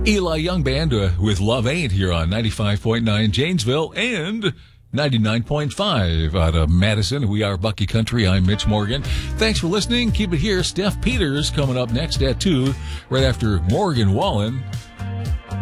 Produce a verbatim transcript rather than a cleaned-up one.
Eli Young Band uh, with Love Ain't here on ninety-five point nine Janesville and ninety-nine point five out of Madison. We are Bucky Country. I'm Mitch Morgan. Thanks for listening. Keep it here. Steph Peters coming up next at two, right after Morgan Wallen.